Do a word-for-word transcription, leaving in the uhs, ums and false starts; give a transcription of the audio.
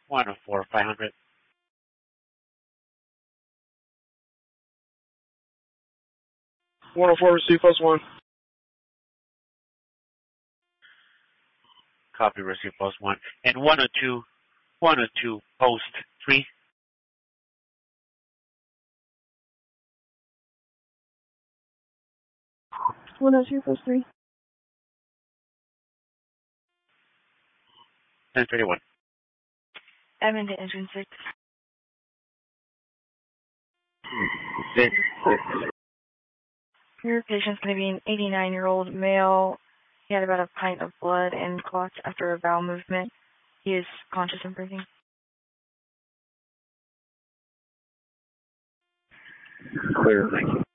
one oh four, five hundred. one oh four, receive plus one. Copy, receive plus one. And one oh two, one oh two, post three. one oh two, post three. ten thirty-one. Admin to engine six. Six, six. Your patient's going to be an eighty-nine-year-old male. He had about a pint of blood and clots after a bowel movement. He is conscious and breathing. Clear, thank you.